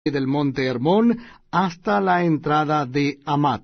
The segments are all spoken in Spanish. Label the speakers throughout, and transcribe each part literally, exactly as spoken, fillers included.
Speaker 1: del monte Hermón hasta la entrada de Amat.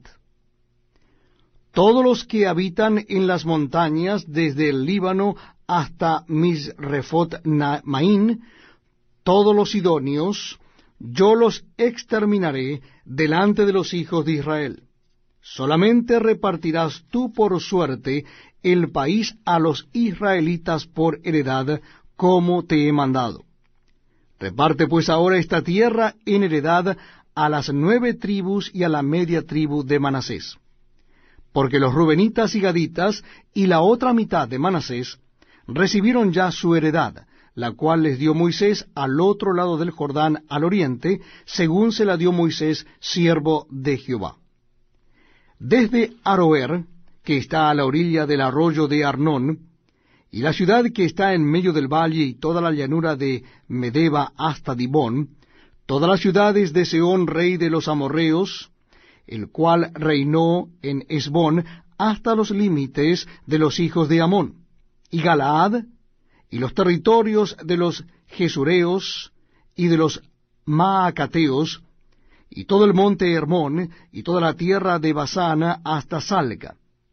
Speaker 1: Todos los que habitan en las montañas, desde el Líbano hasta Misrefot Maín, todos los sidonios, yo los exterminaré delante de los hijos de Israel. Solamente repartirás tú por suerte el país a los israelitas por heredad, como te he mandado. Reparte pues ahora esta tierra en heredad a las nueve tribus y a la media tribu de Manasés. Porque los rubenitas y gaditas y la otra mitad de Manasés recibieron ya su heredad, la cual les dio Moisés al otro lado del Jordán al oriente, según se la dio Moisés, siervo de Jehová. Desde Aroer, que está a la orilla del arroyo de Arnón, y la ciudad que está en medio del valle y toda la llanura de Medeba hasta Dibón, todas las ciudades de Sehón, rey de los amorreos, el cual reinó en Hesbón, hasta los límites de los hijos de Amón, y Galaad, y los territorios de los Gesureos, y de los Maacateos, y todo el monte Hermón, y toda la tierra de Basán hasta Salca.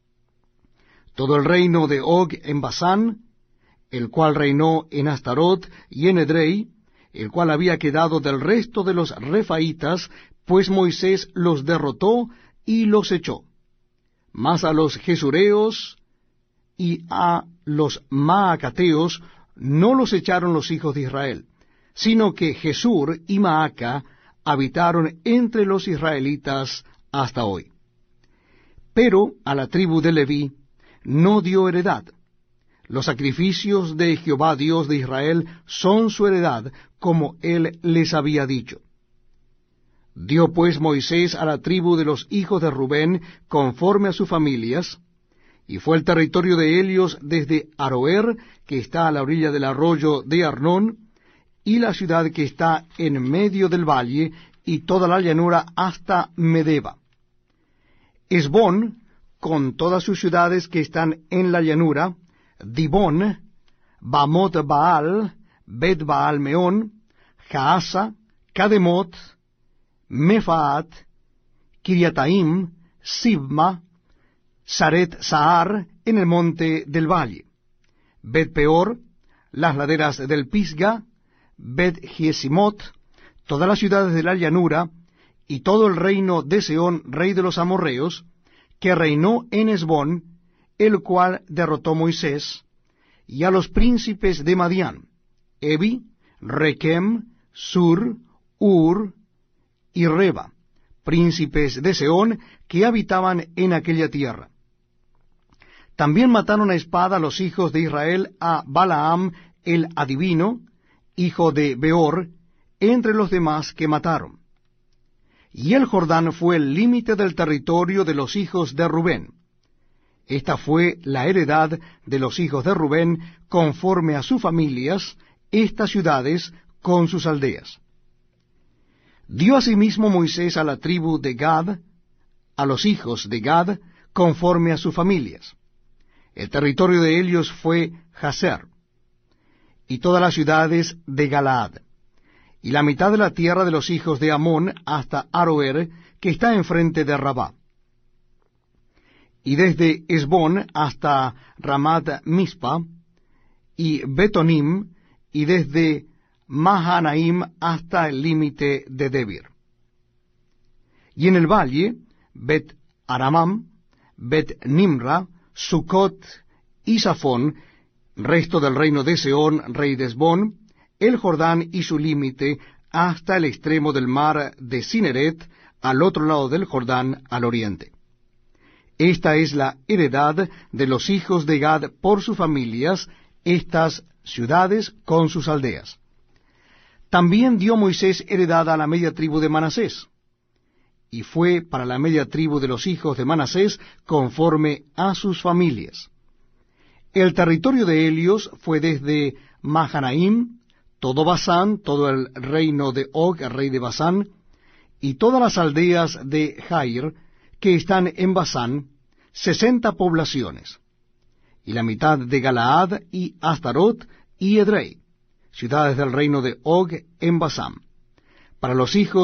Speaker 1: Todo el reino de Og en Basán, el cual reinó en Astarot y en Edrei, el cual había quedado del resto de los refaitas, pues Moisés los derrotó y los echó. Mas a los Gesureos y a los Maacateos no los echaron los hijos de Israel, sino que Jesur y Maaca habitaron entre los israelitas hasta hoy. Pero a la tribu de Leví no dio heredad. Los sacrificios de Jehová Dios de Israel son su heredad, como él les había dicho. Dio pues Moisés a la tribu de los hijos de Rubén conforme a sus familias, y fue el territorio de ellos desde Aroer, que está a la orilla del arroyo de Arnón, y la ciudad que está en medio del valle, y toda la llanura hasta Medeba. Hesbón, con todas sus ciudades que están en la llanura, Dibón, Bamot Baal, Bet Baal Meón, Jaasa, Kademot, Mefaat, Kiriataim, Sibma, Saret Sahar, en el monte del valle, Bet Peor, las laderas del Pisga, Bet Jesimot, todas las ciudades de la llanura, y todo el reino de Sehón, rey de los amorreos, que reinó en Hesbón, el cual derrotó Moisés, y a los príncipes de Madián, Evi, Rekem, Sur, Ur y Reba, príncipes de Sehón, que habitaban en aquella tierra. También mataron a espada los hijos de Israel a Balaam el adivino, hijo de Beor, entre los demás que mataron. Y el Jordán fue el límite del territorio de los hijos de Rubén. Esta fue la heredad de los hijos de Rubén, conforme a sus familias, estas ciudades con sus aldeas. Dio asimismo Moisés a la tribu de Gad, a los hijos de Gad, conforme a sus familias. El territorio de ellos fue Jazer, y todas las ciudades de Galaad, y la mitad de la tierra de los hijos de Amón hasta Aroer, que está enfrente de Rabá. Y desde Hesbón hasta Ramat Mispa, y Betonim, y desde Mahanaim hasta el límite de Debir. Y en el valle, Bet Aramam, Bet Nimra, Sucot y Safón, resto del reino de Sehón, rey de Hesbón, el Jordán y su límite, hasta el extremo del mar de Cineret, al otro lado del Jordán, al oriente. Esta es la heredad de los hijos de Gad por sus familias, estas ciudades con sus aldeas. También dio Moisés heredad a la media tribu de Manasés, y fue para la media tribu de los hijos de Manasés conforme a sus familias. El territorio de ellos fue desde Mahanaim, todo Basán, todo el reino de Og, el rey de Basán, y todas las aldeas de Jair, que están en Basán, sesenta poblaciones, y la mitad de Galaad y Astarot y Edrei, ciudades del reino de Og en Basán. Para los hijos